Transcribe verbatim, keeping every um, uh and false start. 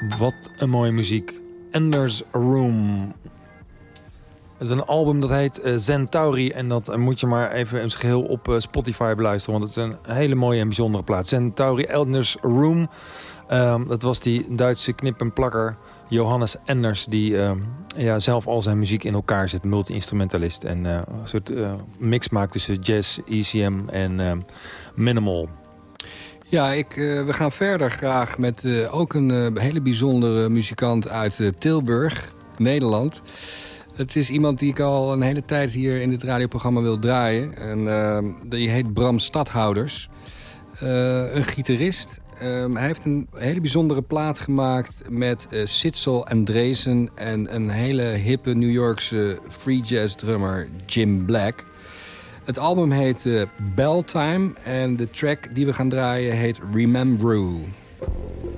Wat een mooie muziek. Ender's Room. Het is een album dat heet uh, Centauri. En dat uh, moet je maar even in zijn geheel op uh, Spotify beluisteren. Want het is een hele mooie en bijzondere plaat. Centauri, Ender's Room. Um, dat was die Duitse knip- en plakker Johannes Enders. Die uh, ja, zelf al zijn muziek in elkaar zet. Multi-instrumentalist. En uh, een soort uh, mix maakt tussen jazz, E C M en uh, minimal. Ja, ik, uh, we gaan verder graag met uh, ook een uh, hele bijzondere muzikant uit uh, Tilburg, Nederland. Het is iemand die ik al een hele tijd hier in dit radioprogramma wil draaien. En, uh, die heet Bram Stadhouders. Uh, een gitarist. Um, hij heeft een hele bijzondere plaat gemaakt met uh, Sitzel Andresen en een hele hippe New Yorkse free jazz drummer Jim Black. Het album heet uh, Bell Time en de track die we gaan draaien heet Remembrew.